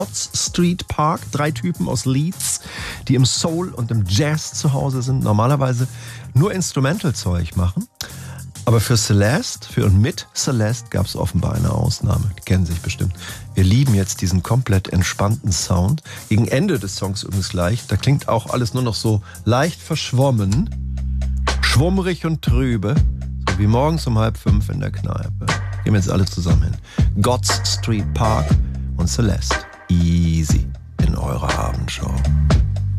Street Park, 3 Typen aus Leeds, die im Soul und im Jazz zu Hause sind, normalerweise nur Instrumental-Zeug machen. Aber für Celeste, für und mit Celeste gab es offenbar eine Ausnahme. Die kennen sich bestimmt. Wir lieben jetzt diesen komplett entspannten Sound. Gegen Ende des Songs übrigens gleich, da klingt auch alles nur noch so leicht verschwommen, schwummrig und trübe, so wie morgens um 4:30 in der Kneipe. Gehen wir jetzt alle zusammen hin. God's Street Park und Celeste. Easy in eurer Abendshow.